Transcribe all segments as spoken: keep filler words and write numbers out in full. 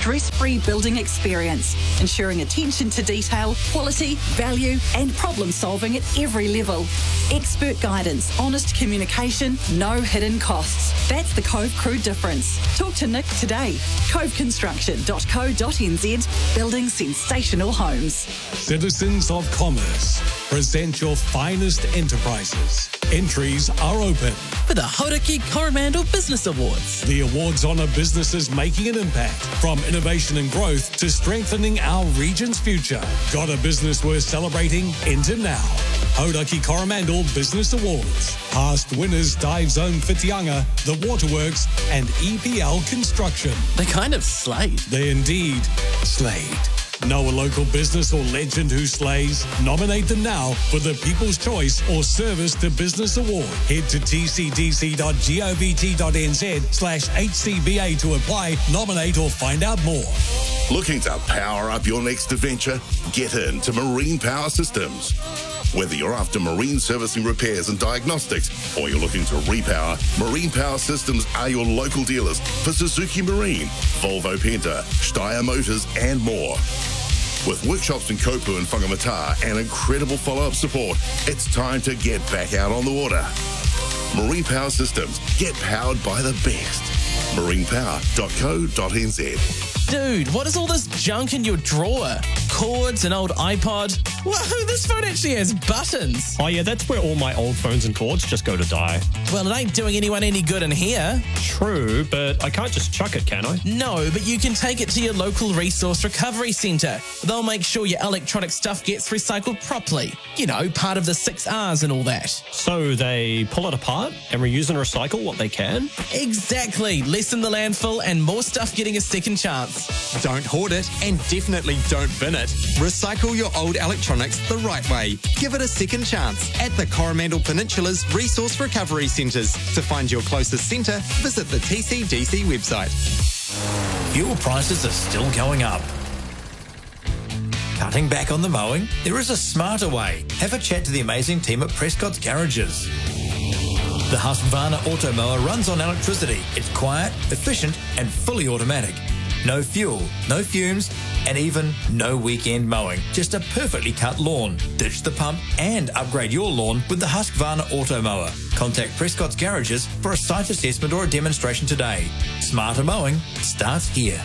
stress-free building experience, ensuring attention to detail, quality, value and problem-solving at every level. Expert guidance, honest communication, no hidden costs. That's the Cove Crew difference. Talk to Nick today. cove construction dot co dot n z, building sensational homes. Citizens of Commerce, present your finest enterprises. Entries are open for the Hauraki Coromandel Business Awards. The awards honour businesses making an impact, from innovation and growth to strengthening our region's future. Got a business worth celebrating? Enter now. Hauraki Coromandel Business Awards. Past winners Dive Zone Whitianga, The Waterworks and E P L Construction. They kind of slayed. They indeed slayed. Know a local business or legend who slays? Nominate them now for the People's Choice or Service to Business Award. Head to t c d c dot govt dot n z slash H C B A to apply, nominate or find out more. Looking to power up your next adventure? Get into Marine Power Systems. Whether you're after marine servicing repairs and diagnostics or you're looking to repower, Marine Power Systems are your local dealers for Suzuki Marine, Volvo Penta, Steyr Motors and more. With workshops in Kopu and Whangamata and incredible follow-up support, it's time to get back out on the water. Marine Power Systems. Get powered by the best. marine power dot co dot n z. Dude, what is all this junk in your drawer? Cords, an old iPod. Whoa, this phone actually has buttons. Oh yeah, that's where all my old phones and cords just go to die. Well, it ain't doing anyone any good in here. True, but I can't just chuck it, can I? No, but you can take it to your local resource recovery centre. They'll make sure your electronic stuff gets recycled properly. You know, part of the six R's and all that. So they pull it apart and reuse and recycle what they can? Exactly. Lessen the landfill and more stuff getting a second chance. Don't hoard it and definitely don't bin it. Recycle your old electronics the right way. Give it a second chance at the Coromandel Peninsula's Resource Recovery Centres. To find your closest centre, visit the T C D C website. Fuel prices are still going up. Cutting back on the mowing? There is a smarter way. Have a chat to the amazing team at Prescott's Garages. The Husqvarna Automower runs on electricity. It's quiet, efficient and fully automatic. No fuel, no fumes, and even no weekend mowing. Just a perfectly cut lawn. Ditch the pump and upgrade your lawn with the Husqvarna Automower. Contact Prescott's Garages for a site assessment or a demonstration today. Smarter mowing starts here.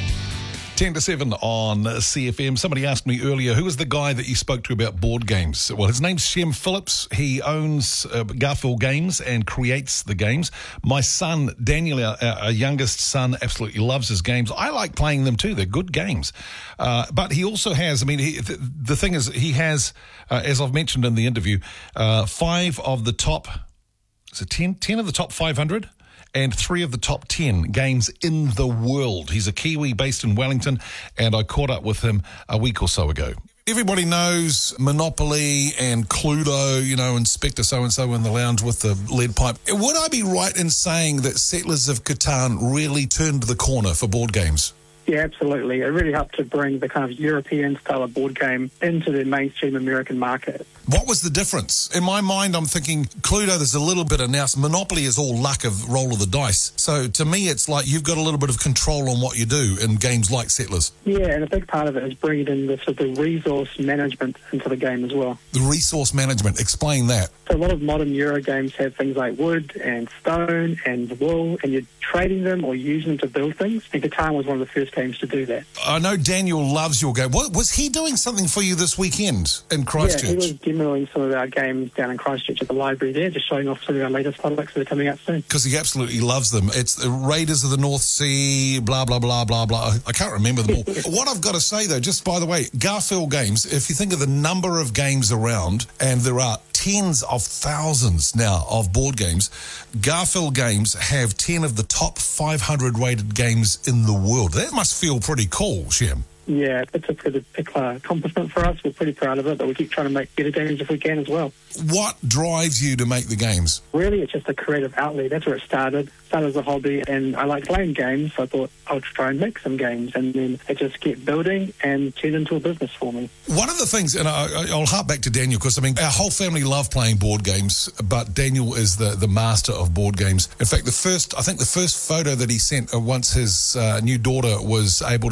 ten to seven on C F M. Somebody asked me earlier, who was the guy that you spoke to about board games? Well, his name's Shem Phillips. He owns uh, Garfield Games and creates the games. My son, Daniel, our, our youngest son, absolutely loves his games. I like playing them too. They're good games. Uh, but he also has, I mean, he, the, the thing is, he has, uh, as I've mentioned in the interview, uh, five of the top, is it ten? ten of the top five hundred? And three of the top ten games in the world. He's a Kiwi based in Wellington, and I caught up with him a week or so ago. Everybody knows Monopoly and Cluedo, you know, Inspector So-and-so in the lounge with the lead pipe. Would I be right in saying that Settlers of Catan really turned the corner for board games? Yeah, absolutely. It really helped to bring the kind of European style of board game into the mainstream American market. What was the difference? In my mind, I'm thinking Cluedo, there's a little bit of nous. Monopoly is all luck of roll of the dice. So to me, it's like you've got a little bit of control on what you do in games like Settlers. Yeah, and a big part of it is bringing in the sort of resource management into the game as well. The resource management, explain that. So a lot of modern Euro games have things like wood and stone and wool, and you're trading them or using them to build things. And Catan was one of the first games to do that. I know Daniel loves your game. What, was he doing something for you this weekend in Christchurch? Yeah, he was demoing some of our games down in Christchurch at the library there, just showing off some of our latest products that are coming out soon. Because he absolutely loves them. It's the Raiders of the North Sea, blah, blah, blah, blah, blah. I can't remember them all. What I've got to say, though, just by the way, Garfield Games, if you think of the number of games around, and there are tens of thousands now of board games, Garfield Games have ten of the top five hundred rated games in the world. That must feel pretty cool, Shem. Yeah, it's a pretty big accomplishment for us. We're pretty proud of it, but we keep trying to make better games if we can as well. What drives you to make the games? Really, it's just a creative outlet. That's where it started. Started as a hobby, and I like playing games, so I thought I would try and make some games, and then it just kept building and turned into a business for me. One of the things, and I, I'll harp back to Daniel, because, I mean, our whole family love playing board games, but Daniel is the, the master of board games. In fact, the first, I think the first photo that he sent uh, once his uh, new daughter was able to